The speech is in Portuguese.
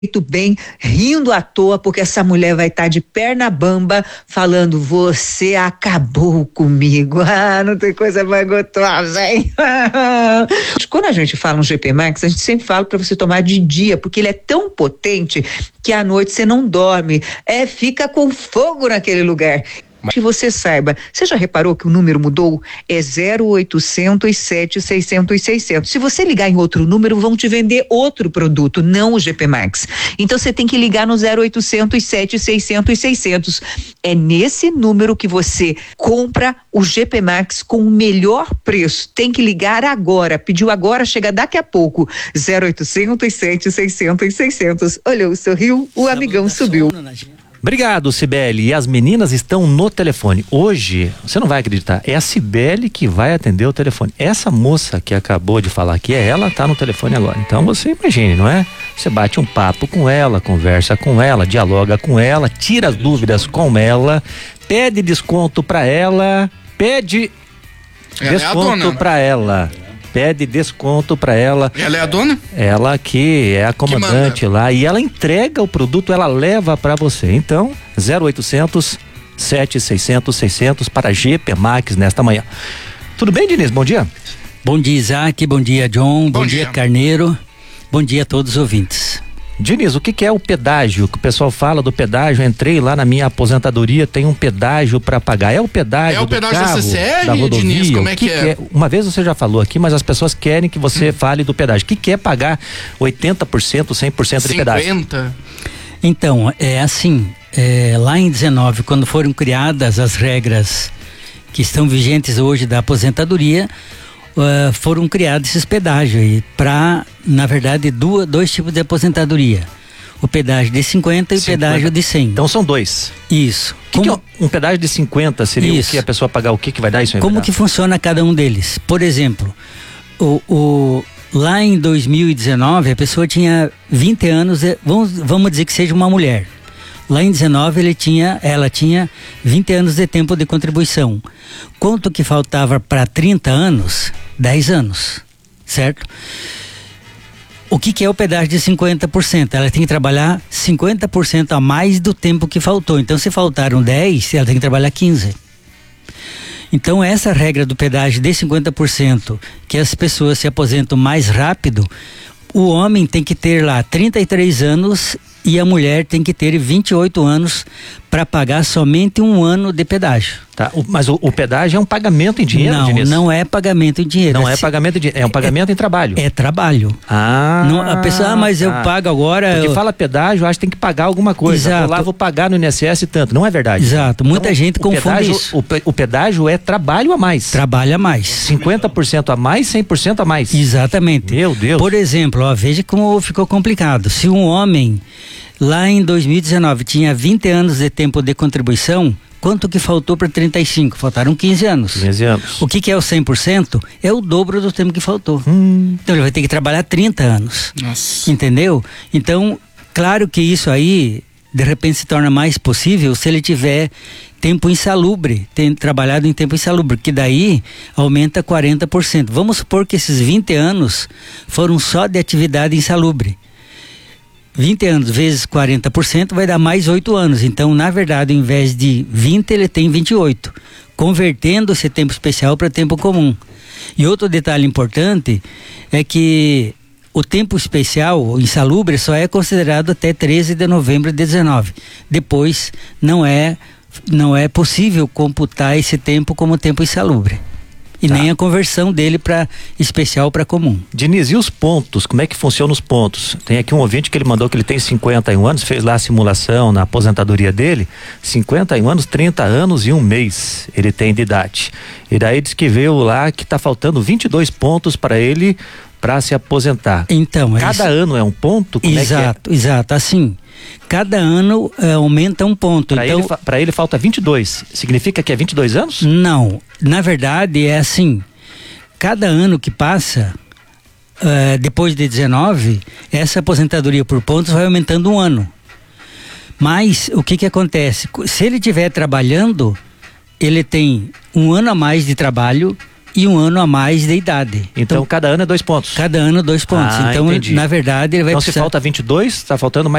muito bem, rindo à toa, porque essa mulher vai estar de perna bamba falando: você acabou comigo. Ah, não tem coisa mais gostosa, hein? Quando a gente fala um GP Max, a gente sempre fala para você tomar de dia, porque ele é tão potente que à noite você não dorme, fica com fogo naquele lugar. Que você saiba, você já reparou que o número mudou? É 0800 700 600. Se você ligar em outro número, vão te vender outro produto, não o GP Max. Então você tem que ligar no 0800 700 600. É nesse número que você compra o GP Max com o melhor preço. Tem que ligar agora. Pediu agora, chega daqui a pouco. 0800 700 600. Olhou, sorriu, o amigão subiu. Obrigado, Cibele. E as meninas estão no telefone. Hoje, você não vai acreditar, é a Cibele que vai atender o telefone. Essa moça que acabou de falar aqui, ela tá no telefone agora. Então você imagine, não é? Você bate um papo com ela, conversa com ela, dialoga com ela, tira as dúvidas com ela, pede desconto pra ela, pede desconto pra ela. Pede desconto pra ela. Ela é a dona? Ela que é a comandante lá, e ela entrega o produto, ela leva pra você. Então, 0800 700 600 para GP Max nesta manhã. Tudo bem, Diniz? Bom dia. Bom dia, Isaac. Bom dia, John. Bom dia, Carneiro. Bom dia a todos os ouvintes. Diniz, o que é o pedágio? Que o pessoal fala do pedágio. Eu entrei lá na minha aposentadoria, tem um pedágio para pagar. É o pedágio do carro, da CCR, da rodovia? Diniz, como é que é? Uma vez você já falou aqui, mas as pessoas querem que você fale do pedágio. O que é pagar 80%, 100% de pedágio? 50%. Então, é assim, lá em 19, quando foram criadas as regras que estão vigentes hoje da aposentadoria, foram criados esses pedágios para, na verdade, dois tipos de aposentadoria: o pedágio de 50 e o pedágio de 100. Então são dois. Isso. Que é um pedágio de 50 seria isso. O que a pessoa pagar? O que vai dar isso? Como que funciona cada um deles? Por exemplo, lá em 2019 a pessoa tinha 20 anos, vamos dizer que seja uma mulher. Lá em 19 ela tinha 20 anos de tempo de contribuição. Quanto que faltava para 30 anos? 10 anos, certo? O que é o pedágio de 50%? Ela tem que trabalhar 50% a mais do tempo que faltou. Então, se faltaram 10, ela tem que trabalhar 15. Então, essa regra do pedágio de 50%, que as pessoas se aposentam mais rápido, o homem tem que ter lá 33 anos e a mulher tem que ter 28 anos para pagar somente um ano de pedágio. Tá, mas o pedágio é um pagamento em dinheiro, Não, Diniz? não é pagamento em dinheiro. Não é pagamento em dinheiro, é um pagamento em trabalho. É trabalho. Não, a pessoa, mas eu pago agora... Porque fala pedágio, acho que tem que pagar alguma coisa. Exato. Eu lá vou pagar no INSS tanto, não é verdade? Exato, muita gente confunde isso. O pedágio é trabalho a mais. Trabalho a mais. 50% a mais, 100% a mais. Exatamente. Meu Deus. Por exemplo, veja como ficou complicado. Se um homem, lá em 2019, tinha 20 anos de tempo de contribuição, quanto que faltou para 35? Faltaram 15 anos. 15 anos. O que é o 100%? É o dobro do tempo que faltou. Então ele vai ter que trabalhar 30 anos. Nossa. Entendeu? Então, claro que isso aí, de repente, se torna mais possível se ele tiver tempo insalubre, trabalhado em tempo insalubre, que daí aumenta 40%. Vamos supor que esses 20 anos foram só de atividade insalubre. 20 anos vezes 40% vai dar mais 8 anos. Então, na verdade, ao invés de 20, ele tem 28. Convertendo esse tempo especial para tempo comum. E outro detalhe importante é que o tempo especial, o insalubre, só é considerado até 13 de novembro de 19. Depois, não é possível computar esse tempo como tempo insalubre. E nem a conversão dele para especial para comum. Diniz, e os pontos? Como é que funcionam os pontos? Tem aqui um ouvinte que ele mandou que ele tem 51 anos, fez lá a simulação na aposentadoria dele, 51 anos, 30 anos e um mês ele tem de idade. E daí diz que veio lá que tá faltando 22 pontos para ele para se aposentar. Então, cada ano é um ponto? Como exato, exato, assim. Cada ano aumenta um ponto. Para ele falta 22. Significa que é 22 anos? Não. Na verdade, é assim. Cada ano que passa, depois de 19, essa aposentadoria por pontos vai aumentando um ano. Mas o que acontece? Se ele estiver trabalhando, ele tem um ano a mais de trabalho e 1 ano a mais de idade. Então cada ano é 2 pontos. Cada ano 2 pontos. Então, entendi. na verdade, ele vai então precisar... se falta 22, está faltando mais